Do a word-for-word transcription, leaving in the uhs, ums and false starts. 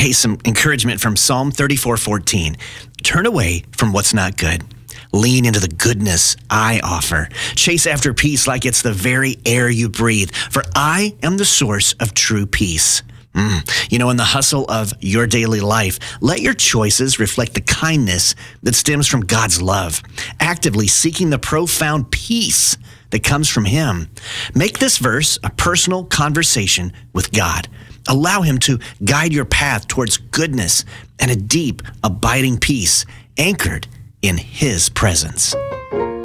Hey, some encouragement from Psalm thirty-four fourteen. Turn away from what's not good. Lean into the goodness I offer. Chase after peace like it's the very air you breathe, for I am the source of true peace. Mm. You know, in the hustle of your daily life, let your choices reflect the kindness that stems from God's love, actively seeking the profound peace that comes from Him. Make this verse a personal conversation with God. Allow Him to guide your path towards goodness and a deep, abiding peace anchored in His presence.